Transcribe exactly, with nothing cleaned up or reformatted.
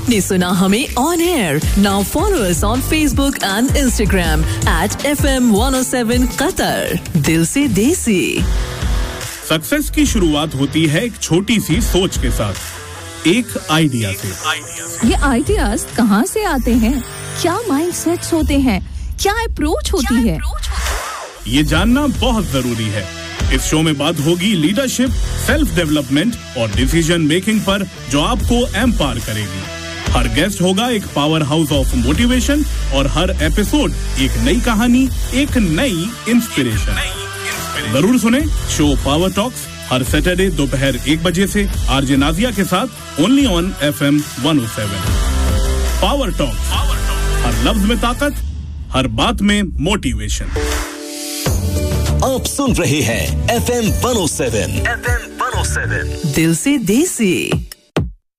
आपने सुना हमें on air. Now follow us on Facebook and Instagram at F M one O seven Qatar. दिल से देसी. सक्सेस की शुरुआत होती है एक छोटी सी सोच के साथ, एक आइडिया से. ये आइडियाज कहाँ से आते हैं? क्या माइंडसेट्स होते हैं? क्या अप्रोच होती है? ये जानना बहुत जरूरी है. इस शो में बात होगी लीडरशिप, सेल्फ डेवलपमेंट और डिसीजन मेकिंग पर, जो आपको एम्पावर करेगी. हर गेस्ट होगा एक पावर हाउस ऑफ मोटिवेशन और हर एपिसोड एक नई कहानी, एक नई इंस्पिरेशन. जरूर सुने शो पावर टॉक्स हर सैटरडे दोपहर एक बजे से आरजे नाजिया के साथ only on F M one O seven. Power talks, हर लफ्ज में ताकत, हर बात में मोटिवेशन. आप सुन रहे हैं F M one O seven. F M one O seven. दिल से देसी.